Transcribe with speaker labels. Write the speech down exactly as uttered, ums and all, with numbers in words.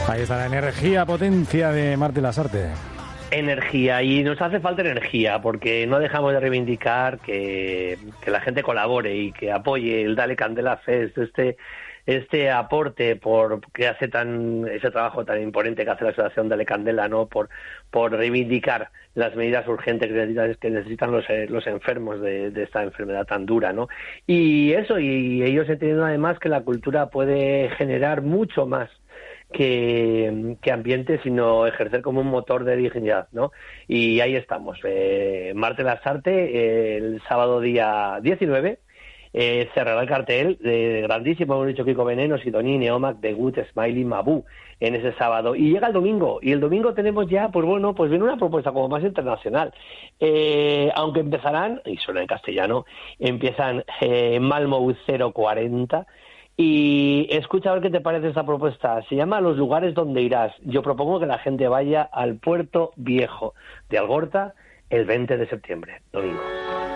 Speaker 1: Ahí está la energía, potencia de Marte Lasarte.
Speaker 2: Energía, y nos hace falta energía, porque no dejamos de reivindicar que, que la gente colabore y que apoye el Dale Candela Fest, este este aporte por que hace tan ese trabajo tan imponente que hace la asociación Dale Candela, ¿no? Por por reivindicar las medidas urgentes que necesitan, que necesitan los los enfermos de, de esta enfermedad tan dura, ¿no? Y eso, y ellos entienden además que la cultura puede generar mucho más que, que ambiente, sino ejercer como un motor de dignidad, ¿no? Y ahí estamos, eh, Marte Lasarte, eh, el sábado día diecinueve, eh, cerrará el cartel de grandísimo, hemos dicho, Kiko Veneno, Sidoní, Neomac, The Good, Smiley, Mabú, en ese sábado. Y llega el domingo, y el domingo tenemos ya, pues bueno, pues viene una propuesta como más internacional. Eh, aunque empezarán, y suena en castellano, empiezan eh, Malmö cero cuarenta, y escucha a ver qué te parece esta propuesta. Se llama Los lugares donde irás. Yo propongo que la gente vaya al Puerto Viejo de Algorta el veinte de septiembre, domingo.